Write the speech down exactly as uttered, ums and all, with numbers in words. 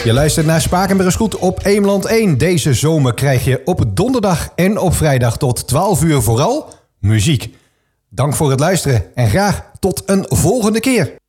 Je luistert naar Spakenburg Goed op Eemland één. Deze zomer krijg je op donderdag en op vrijdag tot twaalf uur vooral muziek. Dank voor het luisteren en graag tot een volgende keer.